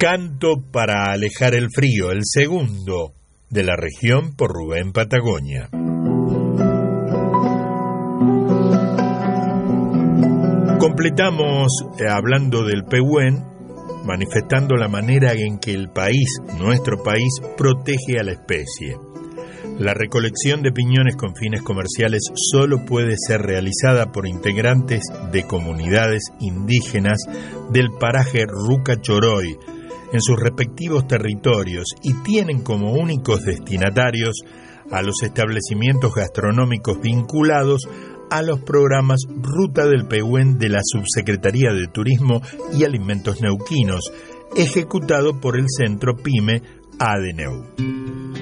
Canto para alejar el frío, el segundo de la región por Rubén Patagonia. Completamos hablando del pehuen, manifestando la manera en que el país, nuestro país, protege a la especie. La recolección de piñones con fines comerciales solo puede ser realizada por integrantes de comunidades indígenas del paraje Ruca Choroy en sus respectivos territorios y tienen como únicos destinatarios a los establecimientos gastronómicos vinculados a los programas Ruta del Pehuen de la Subsecretaría de Turismo y Alimentos Neuquinos, ejecutado por el Centro PYME ADNEU.